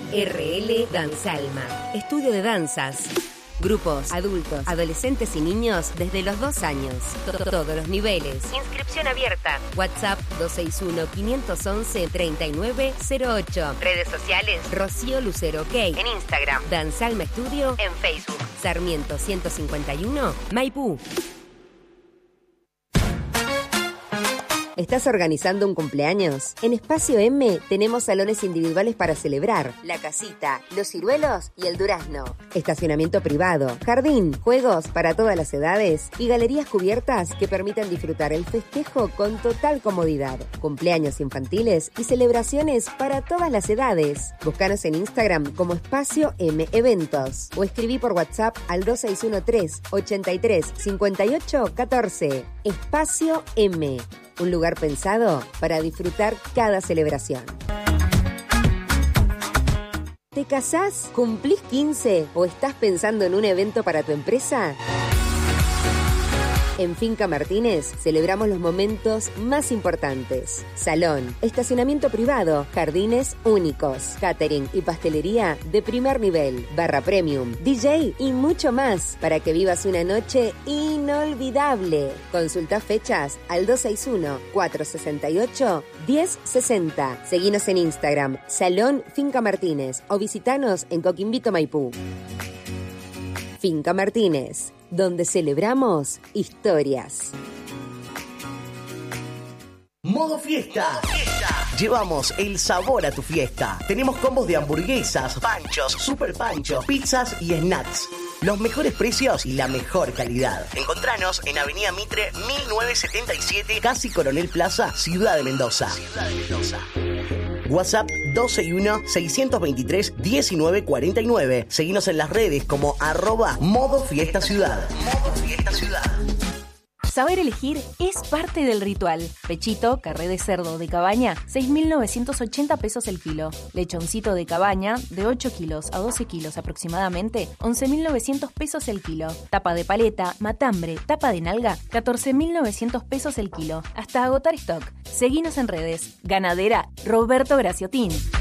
RL Danzalma, estudio de danzas. Grupos, adultos, adolescentes y niños desde los 2 años. Todos los niveles. Inscripción abierta. WhatsApp 261-511-3908. Redes sociales Rocío Lucero OK. En Instagram. Danzalma Estudio. En Facebook. Sarmiento 151, Maipú. ¿Estás organizando un cumpleaños? En Espacio M tenemos salones individuales para celebrar. La casita, los ciruelos y el durazno. Estacionamiento privado, jardín, juegos para todas las edades y galerías cubiertas que permitan disfrutar el festejo con total comodidad. Cumpleaños infantiles y celebraciones para todas las edades. Búscanos en Instagram como Espacio M Eventos o escribí por WhatsApp al 2613 83 58 14. Espacio M. Un lugar pensado para disfrutar cada celebración. ¿Te casás? ¿Cumplís 15? ¿O estás pensando en un evento para tu empresa? En Finca Martínez celebramos los momentos más importantes. Salón, estacionamiento privado, jardines únicos, catering y pastelería de primer nivel, barra premium, DJ y mucho más para que vivas una noche inolvidable. Consulta fechas al 261-468-1060. Seguinos en Instagram, Salón Finca Martínez o visitanos en Coquimbito, Maipú. Finca Martínez, donde celebramos historias. Modo Fiesta. Llevamos el sabor a tu fiesta. Tenemos combos de hamburguesas, panchos, super panchos, pizzas y snacks. Los mejores precios y la mejor calidad. Encontranos en Avenida Mitre 1977, casi Coronel Plaza, Ciudad de Mendoza. WhatsApp 261-623-1949. Seguinos en las redes como @ModoFiestaCiudad. Modo Fiesta Ciudad. Saber elegir es parte del ritual. Pechito, carré de cerdo de cabaña, 6.980 pesos el kilo. Lechoncito de cabaña, de 8 kilos a 12 kilos aproximadamente, 11.900 pesos el kilo. Tapa de paleta, matambre, tapa de nalga, 14.900 pesos el kilo. Hasta agotar stock. Seguinos en redes. Ganadera Roberto Graciotín.